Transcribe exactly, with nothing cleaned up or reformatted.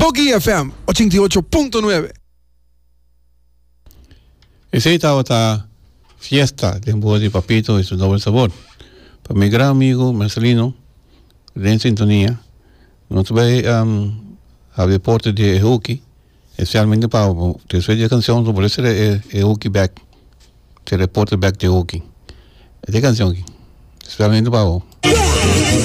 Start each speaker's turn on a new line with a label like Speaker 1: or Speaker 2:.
Speaker 1: Boggy F M ochenta y ocho punto nueve.
Speaker 2: Ese estaba esta fiesta de Embudo de Papito y su doble sabor. Para mi gran amigo Marcelino, de en sintonía, nos ve um, a deporte de hockey, especialmente para te sueño de canción sobre ese hockey back, el reporte back de hockey. Esta canción, especialmente para vos.